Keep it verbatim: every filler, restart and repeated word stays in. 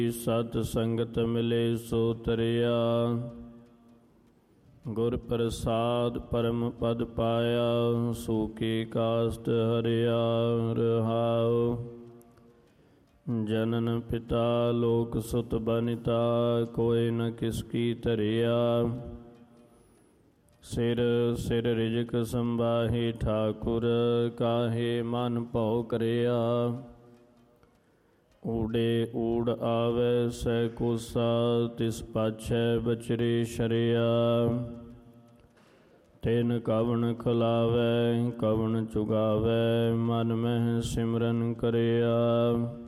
ਸਤ ਸੰਗਤ ਮਿਲੇ ਸੋ ਤਰਿਆ, ਗੁਰ ਪ੍ਰਸਾਦ ਪਰਮ ਪਦ ਪਾਇਆ, ਸੂਖੀ ਕਾਸ਼ਟ ਹਰਿਆ ਰਹਾਉ। ਜਨਨ ਪਿਤਾ ਲੋਕ ਸੁਤ ਬਨਿਤਾ, ਕੋਇ ਨ ਕਿਸ ਕੀ ਧਰਿਆ। ਸਿਰ ਸਿਰ ਰਿਜਕ ਸੰਬਾਹੀ ਠਾਕੁਰ, ਕਾਹੇ ਮਨ ਭਉ ਕਰਿਆ। ਊੜੇ ਊੜ ਆਵੈ ਸਹਿ ਕੋਸਾ, ਤਿਸ ਪਾਛੈ ਬਚਰੇ ਸ਼ਰਿਆ। ਤਿਨ ਕਵਣ ਖਲਾਵੈ ਕਵਣ ਚੁਗਾਵੈ, ਮਨ ਮਹਿ ਸਿਮਰਨ ਕਰਿਆ।